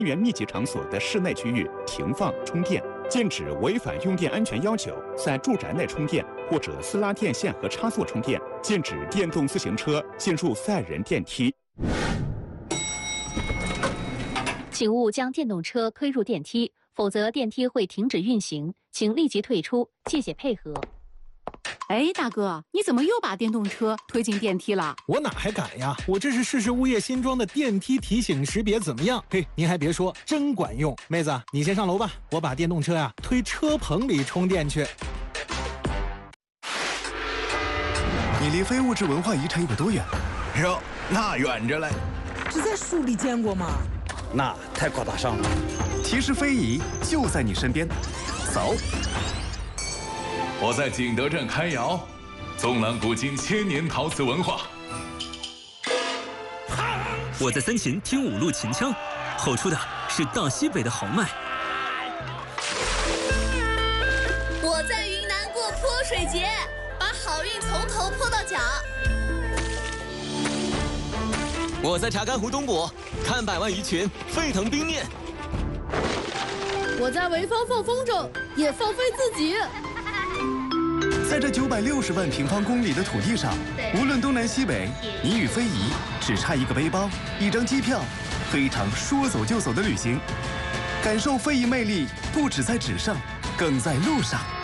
园密集场所的室内区域停放充电，禁止违反用电安全要求在住宅内充电或者私拉电线和插座充电，禁止电动自行车进入载人电梯。 请勿将电动车推入电梯，否则电梯会停止运行，请立即退出，谢谢配合。 哎，大哥，你怎么又把电动车推进电梯了？ 我哪还敢呀！我这是试试物业新装的电梯提醒识别，怎么样？嘿，您还别说，真管用。妹子，你先上楼吧，我把电动车呀推车棚里充电去。 你离非物质文化遗产有多远？ 哟，那远着嘞。 只在书里见过吗？ 那太高大上了。 其实非遗就在你身边，走。 我在景德镇开窑，纵览古今千年陶瓷文化。 我在三秦听五路秦腔，吼出的是大西北的豪迈。 我在云南过泼水节，把好运从头泼到脚。 我在查干湖东部看百万鱼群沸腾冰面。 我在潍坊放风筝，也放飞自己。 在这960万平方公里的土地上，无论东南西北，你与非遗只差一个背包、一张机票，非常说走就走的旅行。感受非遗魅力，不只在纸上，更在路上。